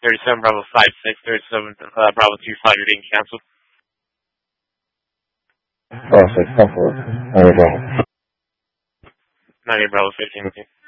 37 Bravo 56, 37 Bravo 25, you're being canceled. 96, 10-4. 98 Bravo. 98 Bravo 15 with you.